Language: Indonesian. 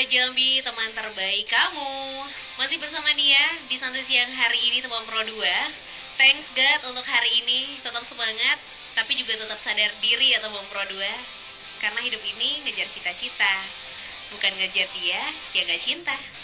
Jambi, teman terbaik kamu. Masih bersama dia di Santai Siang hari ini teman Pro 2. Thanks God untuk hari ini, tetap semangat, tapi juga tetap sadar diri ya teman Pro 2. Karena hidup ini ngejar cita-cita, bukan ngejar dia, ya gak cinta.